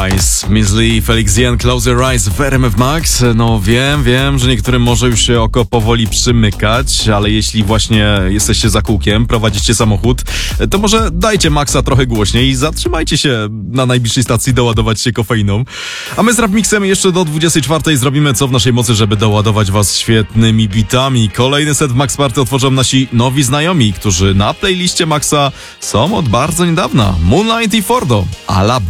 Eyes, Miss Lee, Felix Jen, Close Your Eyes w RMF Max. No wiem, że niektórym może już się oko powoli przymykać, ale jeśli właśnie jesteście za kółkiem, prowadzicie samochód, to może dajcie Maxa trochę głośniej i zatrzymajcie się na najbliższej stacji doładować się kofeiną. A my z Rap Mixem jeszcze do 24 zrobimy co w naszej mocy, żeby doładować was świetnymi bitami. Kolejny set w Max Party otworzą nasi nowi znajomi, którzy na playliście Maxa są od bardzo niedawna. Moonlight i Fordo, Alaba.